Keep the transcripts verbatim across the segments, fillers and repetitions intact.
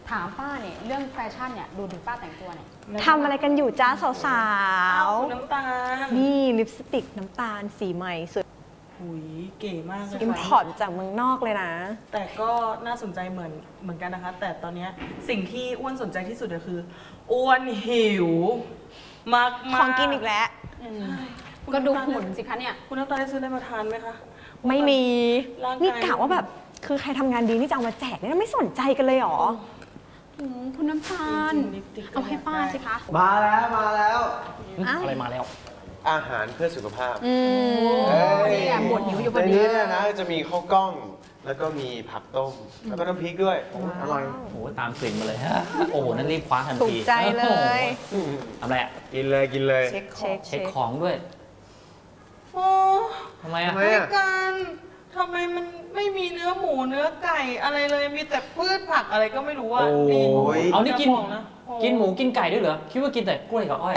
ถามป้าเนี่ยเรื่องแฟชั่นเนี่ยดูถึงป้าแต่งตัวเนี่ยทำอะไรกันอยู่จ้าสาวๆน้ำตาลนี่ลิปสติกน้ำตาลสีใหม่สุดหุยเก๋มากเลยอิมพอร์ตจากเมืองนอกเลยนะแต่ก็น่าสนใจเหมือนเหมือนกันนะคะแต่ตอนนี้สิ่งที่อ้วนสนใจที่สุดก็คืออ้วนหิวมากๆของกินอีกแล้วก็ดูหุ่นสิคะเนี่ยคุณน้ำตาลได้ซื้ออะไรมาทานไหมคะไม่มีนี่กะว่าแบบคือใครทำงานดีนี่จะเอามาแจกเนี่ยไม่สนใจกันเลยหรอคุณน้ำตาลเอาให้ป้าสิคะมาแล้วมาแล้วอะไรมาแล้วอาหารเพื่อสุขภาพนี่แหละบดหิวอยู่พอดีในนี้เนี่ยนะจะมีข้าวกล้องแล้วก็มีผักต้มแล้วก็น้ำพริกด้วยอร่อยโอ้ตามกลิ่นมาเลยฮะโอ้นั่นรีบคว้าทันทีถูกใจเลยทำไรอ่ะกินเลยกินเลยเช็คเช็คเช็คของด้วยโอ้ทำไมอ่ะไม่กันทำไมมันไม่มีเนื้อหมูเนื้อไก่อะไรเลยมีแต่พืชผักอะไรก็ไม่รู้อ่ะเอานี่กินกินหมูกินไก่ด้วยเหรอคิดว่ากินแต่กล้วยกับอ้อย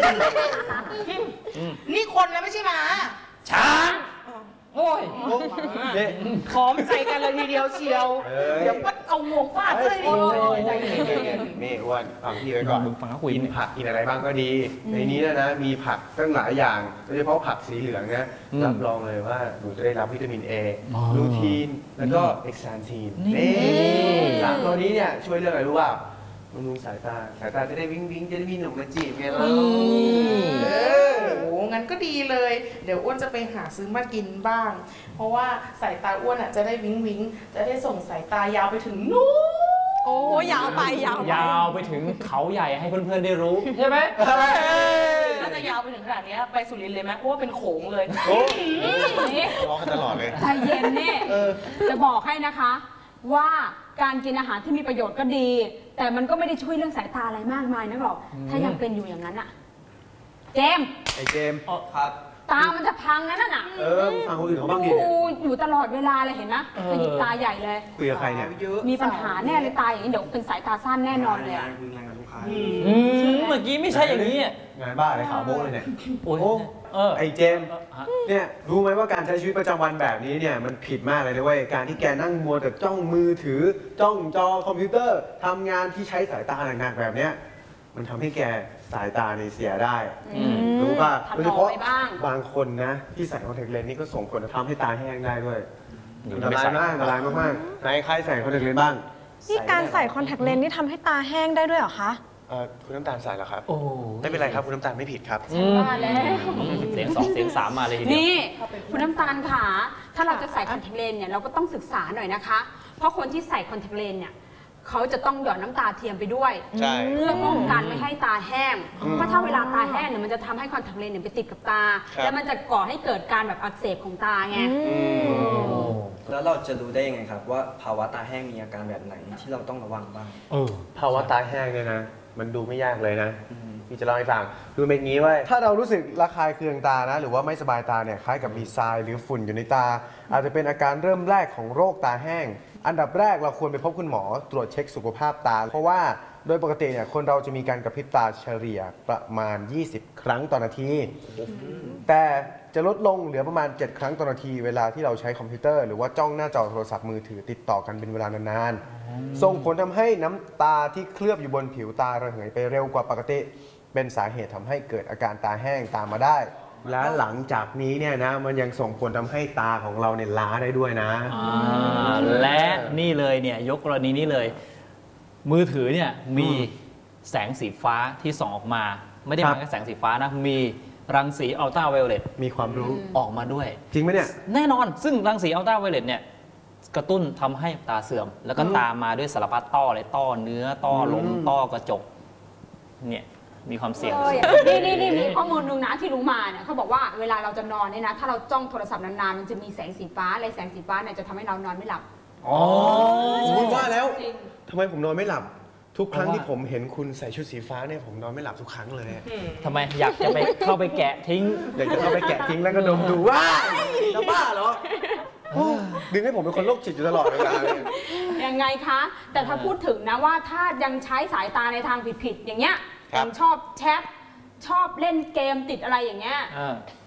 นี่คนนะไม่ใช่หมาช้างโอ้ยพร้อมใจกันเลยทีเดียวเชียวเดี๋ยวก็เอาหมวกฟาดเลยนี่อ้วนฟังพี่ไว้ก่อนกินผักกินอะไรบ้างก็ดีในนี้นะนะมีผักตั้งหลายอย่างโดยเฉพาะผักสีเหลืองนะรับรองเลยว่าหนูจะได้รับวิตามินเอลูทีนแล้วก็เอ็กซานทีนนี่สามตัวนี้เนี่ยช่วยเรื่องอะไรรู้ป่ะบำรุงสายตาสายตาจะได้วิ่งวิ่งจะได้มีหนุ่มมาจีบไงล่ะโอ้งั้นก็ดีเลยเดี๋ยวอ้วนจะไปหาซื้อมากินบ้างเพราะว่าสายตาอ้วนอ่ะจะได้วิ่งวิ่งจะได้ส่งสายตายาวไปถึงนู้นโอ้ยาวไปยาวยาวไปถึงเขาใหญ่ให้เพื่อนๆได้รู้ใช่ไหมน่าจะยาวไปถึงขนาดนี้ไปสุรินทร์เลยไหมเพราะว่าเป็นโขงเลยร้องกันตลอดเลยใจเย็นนี่จะบอกให้นะคะว่าการกินอาหารที่มีประโยชน์ก็ดีแต่มันก็ไม่ได้ช่วยเรื่องสายตาอะไรมากมายนักหรอกถ้ายังเป็นอยู่อย่างนั้นอะเจมไอเจมครับตามันจะพังนั่นน่ะเออฟังคนอื่นเขาบ้างดิดูอยู่ตลอดเวลาเลยเห็นนะขยิบตาใหญ่เลยคุยกับใครเนี่ยมีปัญหาแน่เลยตาอย่างนี้เดี๋ยวเป็นสายตาสั้นแน่นอนเลยคุยงานกับลูกค้าเมื่อกี้ไม่ใช่อย่างนี้งานบ้าอะไรขาวโบ้เลยเนี่ยโอ้ไอเจมเนี่ยรู้ไหมว่าการใช้ชีวิตประจำวันแบบนี้เนี่ยมันผิดมากเลยนะเว้ยการที่แกนั่งมัวแต่จ้องมือถือจ้องจอคอมพิวเตอร์ทำงานที่ใช้สายตาหนักๆแบบเนี้ยมันทำให้แกสายตาในเสียได้รู้ป่ะโดยเฉพาะบางคนนะที่ใส่คอนแทคเลนส์นี่ก็ส่งผลทำให้ตาแห้งได้ด้วยอันตรายมากอันตรายมากๆไหนใครใส่คอนแทคเลนส์บ้างนี่การใส่คอนแทคเลนส์นี่ทำให้ตาแห้งได้ด้วยเหรอคะคุณน้ำตาลใส่แล้วครับไม่เป็นไรครับคุณน้ำตาลไม่ผิดครับมาแล้วเสียงสองเสียงสามมาเลยนี่คุณน้ำตาลค่ะถ้าเราจะใส่คอนแทคเลนส์เนี่ยเราก็ต้องศึกษาหน่อยนะคะเพราะคนที่ใส่คอนแทคเลนส์เนี่ยเขาจะต้องหยอดน้ำตาเทียมไปด้วยเพื่อป้องกันไม่ให้ตาแห้งเพราะถ้าเวลาตาแห้งเนี่ยมันจะทำให้คอนแทคเลนส์เนี่ยไปติดกับตาแล้วมันจะก่อให้เกิดการแบบอักเสบของตาไงแล้วเราจะรู้ได้ยังไงครับว่าภาวะตาแห้งมีอาการแบบไหนที่เราต้องระวังบ้างภาวะตาแห้งเนี่ยนะมันดูไม่ยากเลยนะพี่จะเล่าให้ฟังคือเป็นงี้ว่าถ้าเรารู้สึกระคายเคืองตานะหรือว่าไม่สบายตาเนี่ยคล้ายกับมีทรายหรือฝุ่นอยู่ในตาอาจจะเป็นอาการเริ่มแรกของโรคตาแห้งอันดับแรกเราควรไปพบคุณหมอตรวจเช็คสุขภาพตาเพราะว่าโดยปกติเนี่ยคนเราจะมีการกระพริบตาเฉลี่ยประมาณยี่สิบครั้งต่อนาทีแต่จะลดลงเหลือประมาณเจ็ดครั้งต่อนาทีเวลาที่เราใช้คอมพิวเตอร์หรือว่าจ้องหน้าจอโทรศัพท์มือถือติดต่อกันเป็นเวลานานๆส่งผลทำให้น้ำตาที่เคลือบอยู่บนผิวตาระเหยไปเร็วกว่าปกติเป็นสาเหตุทำให้เกิดอาการตาแห้งตามมาได้และหลังจากนี้เนี่ยนะมันยังส่งผลทำให้ตาของเราเนี่ยล้าได้ด้วยนะและนี่เลยเนี่ยยกกรณีนี้เลยมือถือเนี่ยมีแสงสีฟ้าที่ส่องออกมาไม่ได้มาแค่แสงสีฟ้านะมีรังสีอัลตราไวโอเลตมีความรู้ออกมาด้วยจริงไหมเนี่ยแน่นอนซึ่งรังสีอัลตราไวโอเลตเนี่ยกระตุ้นทำให้ตาเสื่อมแล้วก็ตามมาด้วยสารพัดต้อเลยต้อเนื้อต้อลมต้อกระจกเนี่ยมีความเสี่ยงนี่นี่นี่มีข้อมูลนึงนะที่รู้มาเนี่ยเขาบอกว่าเวลาเราจะนอนเนี่ยนะถ้าเราจ้องโทรศัพท์นานๆมันจะมีแสงสีฟ้าอะไรแสงสีฟ้าเนี่ยจะทำให้เรานอนไม่หลับอ๋อคุณว่าแล้วทำไมผมนอนไม่หลับทุกครั้งที่ผมเห็นคุณใส่ชุดสีฟ้าเนี่ยผมนอนไม่หลับทุกครั้งเลยทำไมอยากจะไปเข้าไปแกะทิ้งอยากจะเข้าไปแกะทิ้งแล้วก็ดมดูว่าจะบ้าเหรอดึงให้ผมเป็นคนโรคจิตอยู่ตลอดเวลาเลยยังไงคะแต่ถ้าพูดถึงนะว่าถ้ายังใช้สายตาในทางผิดๆอย่างเงี้ยยังชอบแชทชอบเล่นเกมติดอะไรอย่างเงี้ยค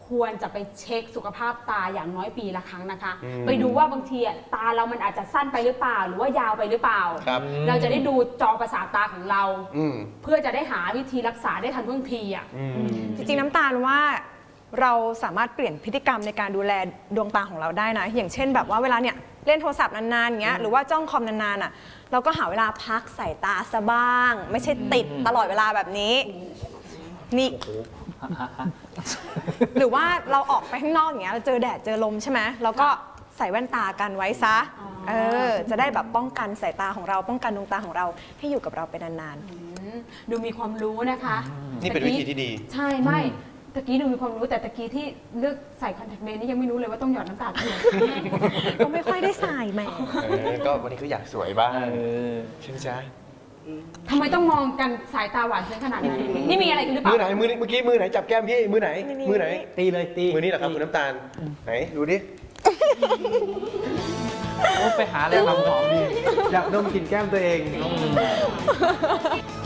ควรจะไปเช็คสุขภาพตาอย่างน้อยปีละครั้งนะคะอืมไปดูว่าบางทีอะตาเรามันอาจจะสั้นไปหรือเปล่า หรือว่ายาวไปหรือเปล่าครับเราจะได้ดูจอประสาทตาของเราอืมเพื่อจะได้หาวิธีรักษาได้ทันท่วงทีอ่ะอืมจริงๆน้ำตาลว่าเราสามารถเปลี่ยนพฤติกรรมในการดูแลดวงตาของเราได้นะ อย่างเช่นแบบว่าเวลาเนี่ยเล่นโทรศัพท์นานๆอย่างเงี้ยหรือว่าจ้องคอมนานๆอ่ะเราก็หาเวลาพักสายตาซะบ้าง ไม่ใช่ติดตลอดเวลาแบบนี้นี่ หรือว่าเราออกไปข้างนอกอย่างเงี้ยเราเจอแดดเจอลมใช่ไหมเราก็ใส่แว่นตากันไว้ซะเออจะได้แบบป้องกันสายตาของเราป้องกันดวงตาของเราให้อยู่กับเราไปนานอืมดูมีความรู้นะคะนี่เป็นวิธีที่ดีใช่ไม่ตะกี้ดูมีความรู้แต่ตะกี้ที่เลือกใส่คอนแทคเลนส์นี่ยังไม่รู้เลยว่าต้องหยอดน้ำตาเทียมๆ ก็ไม่ค่อยได้ใส่แหมเออก็วันนี้ก็อยากสวยบ้างเออใช่ไหมจ๊ะทำไมต้องมองกันสายตาหวานซึ้งขนาดนั้นนี่มีอะไรกันหรือเปมือล่าไหนมือนี้เมื่อกี้มือไหนจับแก้มพี่มือไหน มือไหนตีเลยตีมือนี้เหรอครับคุณน้ำตาลไหนดูดิโอ้ไปหาอะไรทำหอมดีอยากดมกลิ่นแก้มตัวเองอืม